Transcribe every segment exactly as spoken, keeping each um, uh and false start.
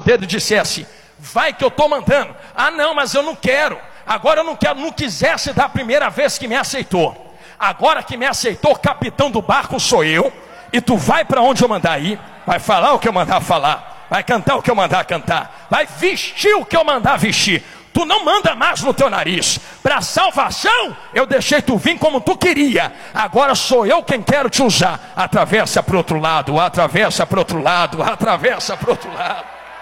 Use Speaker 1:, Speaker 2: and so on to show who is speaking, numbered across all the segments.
Speaker 1: dedo e dissesse: vai que eu estou mandando. Ah não, mas eu não quero. Agora eu não quero, não quisesse da primeira vez que me aceitou. Agora que me aceitou, o capitão do barco sou eu. E tu vai para onde eu mandar ir, vai falar o que eu mandar falar, vai cantar o que eu mandar cantar, vai vestir o que eu mandar vestir. Tu não manda mais no teu nariz. Para salvação, eu deixei tu vir como tu queria. Agora sou eu quem quero te usar. Atravessa para o outro lado, atravessa para o outro lado, atravessa para o outro lado.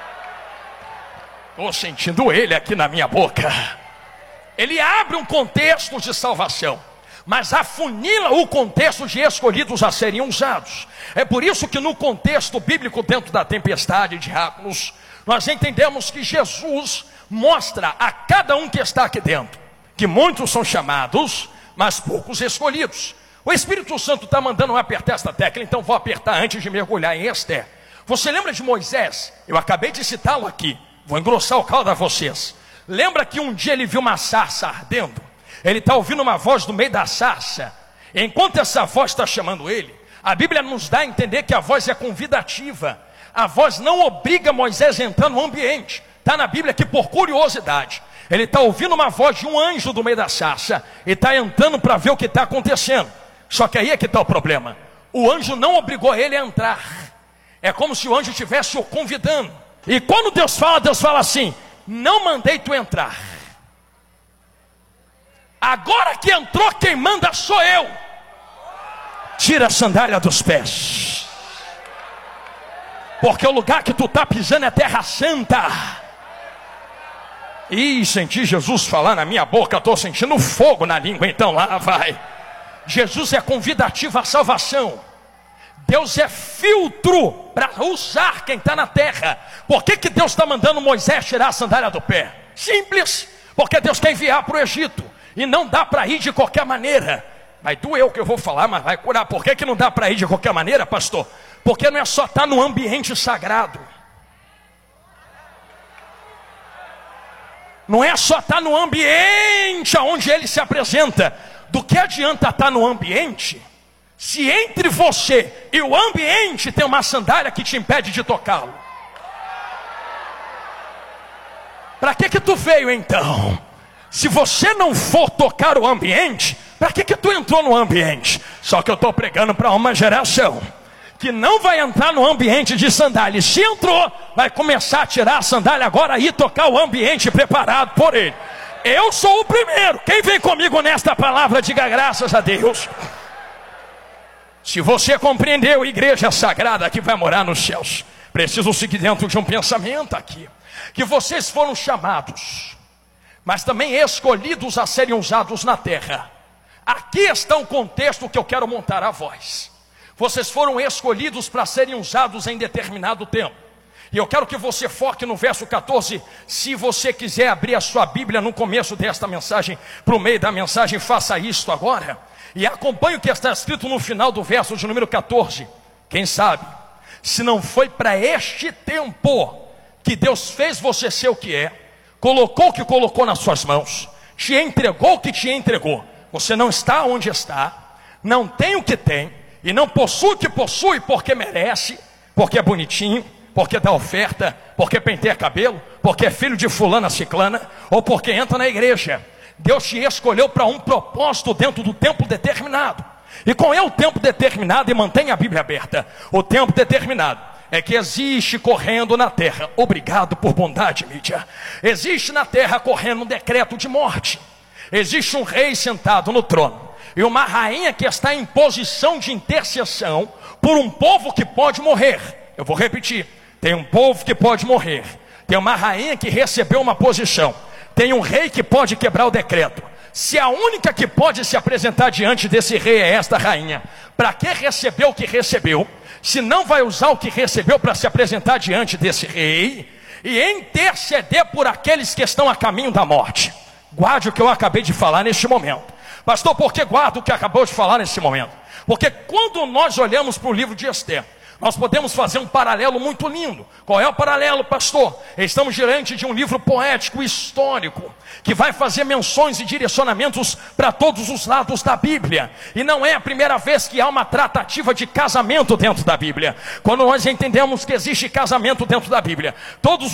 Speaker 1: Estou sentindo ele aqui na minha boca. Ele abre um contexto de salvação, mas afunila o contexto de escolhidos a serem usados. É por isso que no contexto bíblico, dentro da tempestade de diáconos, nós entendemos que Jesus mostra a cada um que está aqui dentro que muitos são chamados, mas poucos escolhidos. O Espírito Santo está mandando eu apertar esta tecla, então vou apertar antes de mergulhar em Esther. Você lembra de Moisés? Eu acabei de citá-lo aqui, vou engrossar o caldo a vocês. Lembra que um dia ele viu uma sarça ardendo? Ele está ouvindo uma voz do meio da sarça. Enquanto essa voz está chamando ele, a Bíblia nos dá a entender que a voz é convidativa. A voz não obriga Moisés a entrar no ambiente. Está na Bíblia que, por curiosidade, ele está ouvindo uma voz de um anjo do meio da sarça e está entrando para ver o que está acontecendo. Só que aí é que está o problema. O anjo não obrigou ele a entrar. É como se o anjo estivesse o convidando. E quando Deus fala, Deus fala assim: não mandei tu entrar. Agora que entrou, quem manda sou eu. Tira a sandália dos pés, porque o lugar que tu está pisando é terra santa. Ih, senti Jesus falar na minha boca. Estou sentindo fogo na língua. Então lá vai. Jesus é convidativo à salvação. Deus é filtro para usar quem está na terra. Por que que Deus está mandando Moisés tirar a sandália do pé? Simples, porque Deus quer enviar para o Egito, e não dá para ir de qualquer maneira. Vai doer o que eu vou falar, mas vai curar. Por que que não dá para ir de qualquer maneira, pastor? Porque não é só estar no ambiente sagrado. Não é só estar no ambiente onde ele se apresenta. Do que adianta estar no ambiente se entre você e o ambiente tem uma sandália que te impede de tocá-lo? Para que que tu veio então? Se você não for tocar o ambiente, para que que tu entrou no ambiente? Só que eu estou pregando para uma geração que não vai entrar no ambiente de sandália. E se entrou, vai começar a tirar a sandália agora e tocar o ambiente preparado por ele. Eu sou o primeiro. Quem vem comigo nesta palavra, diga graças a Deus. Se você compreendeu, igreja sagrada que vai morar nos céus, preciso seguir dentro de um pensamento aqui, que vocês foram chamados, mas também escolhidos a serem usados na terra. Aqui está um contexto que eu quero montar a voz. Vocês foram escolhidos para serem usados em determinado tempo. E eu quero que você foque no verso catorze. Se você quiser abrir a sua Bíblia no começo desta mensagem, para o meio da mensagem, faça isto agora. E acompanhe o que está escrito no final do verso de número catorze. Quem sabe, se não foi para este tempo que Deus fez você ser o que é, colocou o que colocou nas suas mãos, te entregou o que te entregou. Você não está onde está, não tem o que tem, e não possui o que possui porque merece, porque é bonitinho, porque dá oferta, porque penteia cabelo, porque é filho de fulana ciclana, ou porque entra na igreja. Deus te escolheu para um propósito dentro do tempo determinado. E qual é o tempo determinado? E mantenha a Bíblia aberta. O tempo determinado é que existe correndo na terra, obrigado por bondade, mídia, existe na terra correndo um decreto de morte. Existe um rei sentado no trono e uma rainha que está em posição de intercessão por um povo que pode morrer. Eu vou repetir, tem um povo que pode morrer, tem uma rainha que recebeu uma posição, tem um rei que pode quebrar o decreto. Se a única que pode se apresentar diante desse rei é esta rainha, para que recebeu o que recebeu, se não vai usar o que recebeu para se apresentar diante desse rei e interceder por aqueles que estão a caminho da morte? Guarde o que eu acabei de falar neste momento. Pastor, por que guarda o que acabou de falar nesse momento? Porque quando nós olhamos para o livro de Esther, nós podemos fazer um paralelo muito lindo. Qual é o paralelo, pastor? Estamos diante de um livro poético, histórico, que vai fazer menções e direcionamentos para todos os lados da Bíblia. E não é a primeira vez que há uma tratativa de casamento dentro da Bíblia. Quando nós entendemos que existe casamento dentro da Bíblia, todos